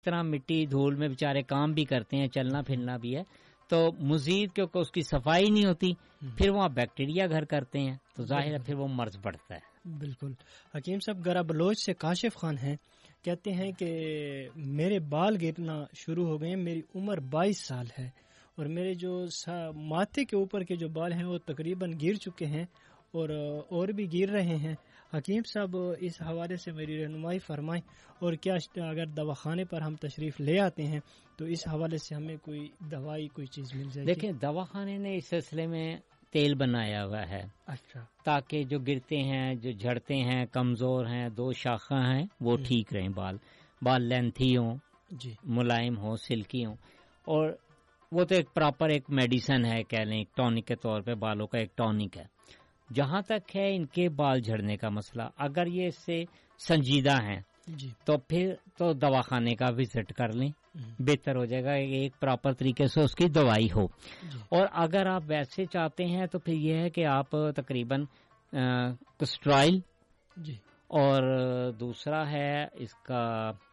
طرح مٹی دھول میں بیچارے کام بھی کرتے ہیں, چلنا پھرنا بھی ہے, تو مزید کیونکہ اس کی صفائی نہیں ہوتی, پھر وہاں بیکٹیریا گھر کرتے ہیں, تو ظاہر ہے پھر وہ مرض بڑھتا ہے. بالکل. حکیم صاحب گرا بلوچ سے کاشف خان ہیں, کہتے ہیں کہ میرے بال گرنا شروع ہو گئے ہیں, میری عمر 22 سال ہے اور میرے جو ماتھے کے اوپر کے جو بال ہیں وہ تقریباً گر چکے ہیں اور بھی گر رہے ہیں. حکیم صاحب اس حوالے سے میری رہنمائی فرمائیں, اور کیا اگر دواخانے پر ہم تشریف لے آتے ہیں تو اس حوالے سے ہمیں کوئی دوائی کوئی چیز مل جائے گی؟ دیکھیں دواخانے نے اس سلسلے میں تیل بنایا ہوا ہے, اچھا, تاکہ جو گرتے ہیں, جو جھڑتے ہیں, کمزور ہیں, 2 شاخیں ہیں, وہ ٹھیک رہیں, بال لینتھی ہوں, جی, ملائم ہوں, سلکی ہوں. اور وہ تو ایک پراپر ایک میڈیسن ہے, کہہ لیں ایک ٹونک کے طور پہ, بالوں کا ایک ٹونک ہے. جہاں تک ہے ان کے بال جھڑنے کا مسئلہ, اگر یہ اس سے سنجیدہ ہیں جی, تو پھر تو دواخانے کا وزٹ کر لیں, بہتر ہو جائے گا, ایک پراپر طریقے سے اس کی دوائی ہو. اور اگر آپ ویسے چاہتے ہیں تو پھر یہ ہے کہ آپ تقریباً کسٹرائل, جی, اور دوسرا ہے اس کا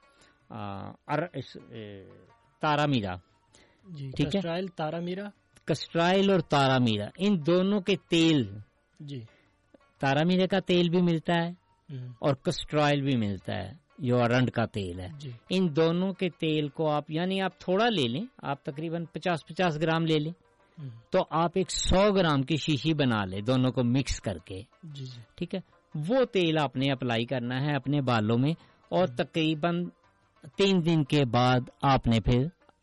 تارا میرا, جی, ٹھیک ہے, کسٹرائل, تارا میرا, کسٹرائل اور تارا میرا, ان دونوں کے تیل, جی, تارا میرے کا تیل بھی ملتا ہے اور کسٹرائل بھی ملتا ہے جو ارنڈ کا تیل ہے. جی, ان دونوں کے تیل کو آپ یعنی آپ تھوڑا لے لیں, آپ تقریباً 50 گرام لے لیں, تو آپ ایک 100 گرام کی شیشی بنا لیں, دونوں کو مکس کر کے, جی, جی, ٹھیک ہے. وہ تیل آپ نے اپلائی کرنا ہے اپنے بالوں میں, اور تقریباً 3 دن کے بعد آپ نے پھر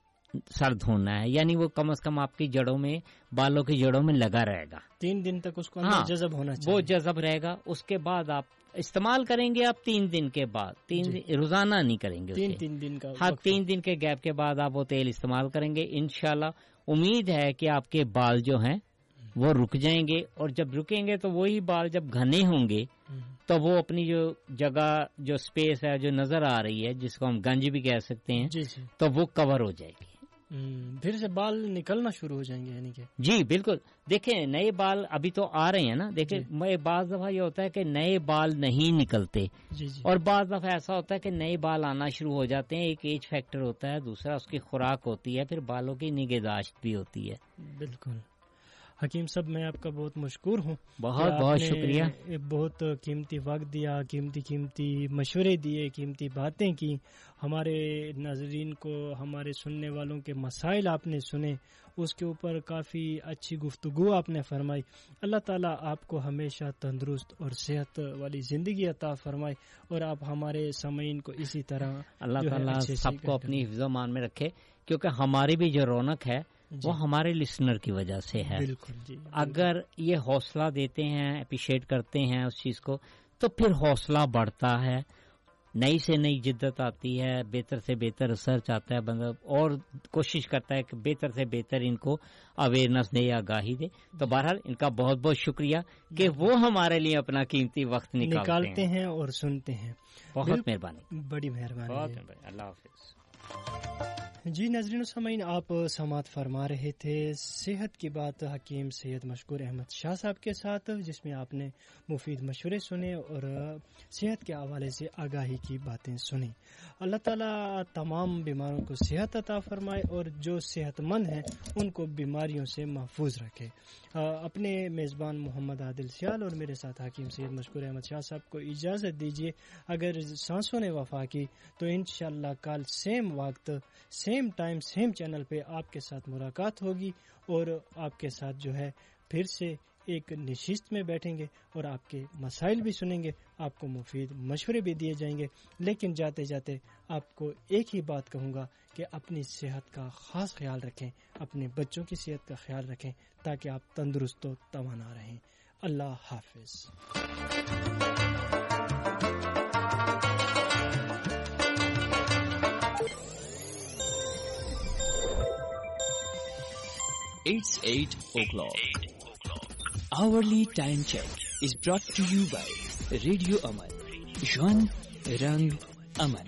سر دھونا ہے, یعنی وہ کم از کم آپ کی جڑوں میں, بالوں کی جڑوں میں لگا رہے گا 3 دن تک, اس کو جذب ہونا چاہیے, وہ جذب رہے گا. اس کے بعد آپ استعمال کریں گے, آپ 3 دن کے بعد, 3 دن روزانہ نہیں کریں گے, 3 دن کا, ہر 3 دن کے گیپ کے بعد آپ وہ تیل استعمال کریں گے. انشاءاللہ امید ہے کہ آپ کے بال جو ہیں وہ رک جائیں گے, اور جب رکیں گے تو وہی بال جب گھنے ہوں گے تو وہ اپنی جو جگہ, جو سپیس ہے جو نظر آ رہی ہے, جس کو ہم گنج بھی کہہ سکتے ہیں, جی, جی, تو وہ کور ہو جائے گی, پھر سے بال نکلنا شروع ہو جائیں گے, یعنی کہ جی بالکل. دیکھیں نئے بال ابھی تو آ رہے ہیں نا, دیکھیں بعض دفعہ یہ ہوتا ہے کہ نئے بال نہیں نکلتے, جی, جی, اور بعض دفعہ ایسا ہوتا ہے کہ نئے بال آنا شروع ہو جاتے ہیں. ایک ایج فیکٹر ہوتا ہے, دوسرا اس کی خوراک ہوتی ہے, پھر بالوں کی نگہداشت بھی ہوتی ہے. بالکل. حکیم صاحب میں آپ کا بہت مشکور ہوں, بہت بہت شکریہ, بہت قیمتی وقت دیا, قیمتی مشورے دیے, قیمتی باتیں کی, ہمارے ناظرین کو, ہمارے سننے والوں کے مسائل آپ نے سنے, اس کے اوپر کافی اچھی گفتگو آپ نے فرمائی. اللہ تعالیٰ آپ کو ہمیشہ تندرست اور صحت والی زندگی عطا فرمائے, اور آپ ہمارے سامعین کو اسی طرح اللہ تعالیٰ سب کو اپنی حفظ و امان میں رکھے, کیونکہ ہماری بھی جو رونق ہے وہ ہمارے لسنر کی وجہ سے ہے. بالکل, جی, اگر یہ حوصلہ دیتے ہیں, اپریشیٹ کرتے ہیں اس چیز کو, تو پھر حوصلہ بڑھتا ہے, نئی سے نئی جدت آتی ہے, بہتر سے بہتر ریسرچ آتا ہے, بندہ اور کوشش کرتا ہے کہ بہتر سے بہتر ان کو اویئرنیس دے, آگاہی دے. تو بہرحال ان کا بہت بہت شکریہ کہ وہ ہمارے لیے اپنا قیمتی وقت نکالتے ہیں اور سنتے ہیں. بہت مہربانی, بڑی مہربانی, اللہ حافظ. جی ناظرین و سامعین, آپ سماعت فرما رہے تھے صحت کی بات حکیم سید مشکور احمد شاہ صاحب کے ساتھ, جس میں آپ نے مفید مشورے سنے اور صحت کے حوالے سے آگاہی کی باتیں سنی. اللہ تعالیٰ تمام بیماروں کو صحت عطا فرمائے, اور جو صحت مند ہیں ان کو بیماریوں سے محفوظ رکھے. اپنے میزبان محمد عادل سیال اور میرے ساتھ حکیم سید مشکور احمد شاہ صاحب کو اجازت دیجیے. اگر سانسوں نے وفا کی تو انشاءاللہ کل سیم وقت, سیم ٹائم, سیم چینل پہ آپ کے ساتھ ملاقات ہوگی, اور آپ کے ساتھ جو ہے پھر سے ایک نشست میں بیٹھیں گے اور آپ کے مسائل بھی سنیں گے, آپ کو مفید مشورے بھی دیے جائیں گے. لیکن جاتے جاتے آپ کو ایک ہی بات کہوں گا کہ اپنی صحت کا خاص خیال رکھیں, اپنے بچوں کی صحت کا خیال رکھیں, تاکہ آپ تندرست و توانا رہیں. اللہ حافظ. 8 o'clock. Hourly time check is brought to you by Radio Aman. Jwan Rang Aman.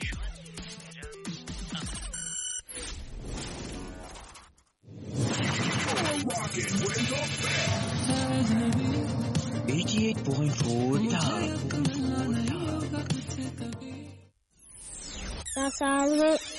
.4 साल में